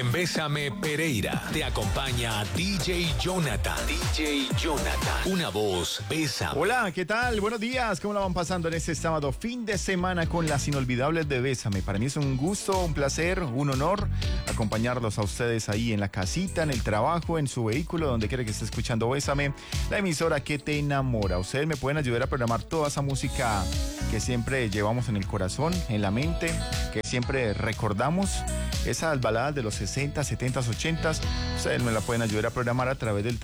Bésame Pereira. Te acompaña DJ Jonathan. DJ Jonathan. Una voz, Bésame. Hola, ¿qué tal? Buenos días. ¿Cómo la van pasando en este sábado? Fin de semana con las inolvidables de Bésame. Para mí es un gusto, un placer, un honor acompañarlos a ustedes ahí en la casita, en el trabajo, en su vehículo, donde quiera que esté escuchando Bésame, la emisora que te enamora. Ustedes me pueden ayudar a programar toda esa música que siempre llevamos en el corazón, en la mente, que siempre recordamos. Esas baladas de los 60, 70, 80, ustedes me la pueden ayudar a programar a través del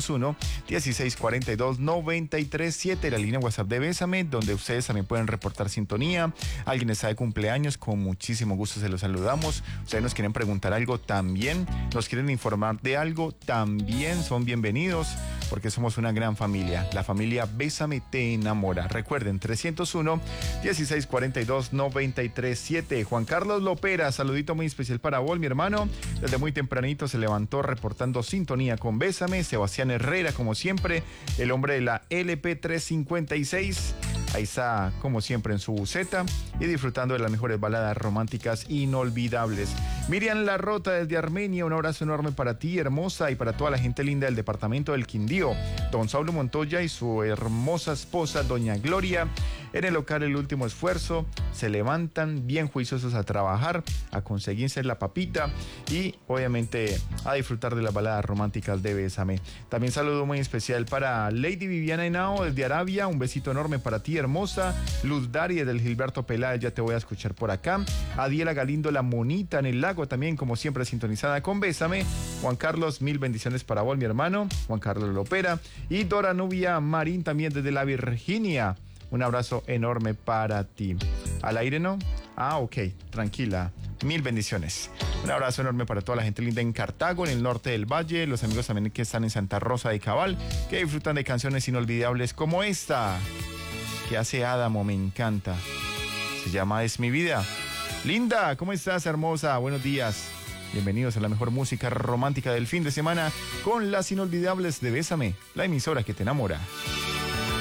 301-1642-937, la línea WhatsApp de Bésame, donde ustedes también pueden reportar sintonía. Alguien está de cumpleaños, con muchísimo gusto se los saludamos. Ustedes nos quieren preguntar algo, también nos quieren informar de algo, también son bienvenidos, porque somos una gran familia. La familia Bésame te enamora. Recuerden, 301-1642-937. Juan Carlos Lopera, saludito muy especial para vos, mi hermano. Desde muy tempranito se levantó reportando sintonía con Bésame. Sebastián Herrera, como siempre, el hombre de la LP356. Ahí está, como siempre, en su buseta y disfrutando de las mejores baladas románticas inolvidables. Miriam Larrota desde Armenia, un abrazo enorme para ti, hermosa, y para toda la gente linda del departamento del Quindío. Don Saulo Montoya y su hermosa esposa, doña Gloria, en el local El Último Esfuerzo, se levantan bien juiciosos a trabajar, a conseguirse la papita y obviamente a disfrutar de las baladas románticas de Bésame. También saludo muy especial para Lady Viviana Henao desde Arabia, un besito enorme para ti, hermosa. Luz Dari desde el Gilberto Peláez, ya te voy a escuchar por acá. Adiela Galindo, la monita en el lago, también como siempre sintonizada con Bésame. Juan Carlos, mil bendiciones para vos, mi hermano, Juan Carlos Lopera. Y Dora Nubia Marín también desde la Virginia. Un abrazo enorme para ti. ¿Al aire no? Ah, ok, tranquila. Mil bendiciones. Un abrazo enorme para toda la gente linda en Cartago, en el norte del valle. Los amigos también que están en Santa Rosa de Cabal, que disfrutan de canciones inolvidables como esta, que hace Adamo, me encanta. Se llama Es mi vida. Linda, ¿cómo estás, hermosa? Buenos días. Bienvenidos a la mejor música romántica del fin de semana con las inolvidables de Bésame, la emisora que te enamora.